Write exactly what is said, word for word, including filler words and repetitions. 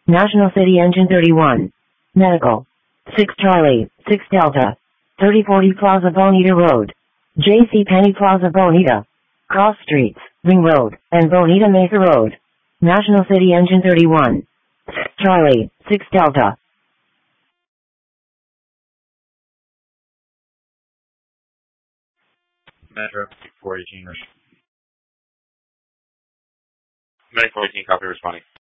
National City Engine thirty-one. Medical. six Charlie, six Delta. thirty forty Plaza Bonita Road. J C Penney Plaza Bonita. Cross Streets, Ring Road, and Bonita Mesa Road. National City Engine thirty-one. six Charlie, six Delta. Metro four eighteen. Medic four eighteen, copy responding.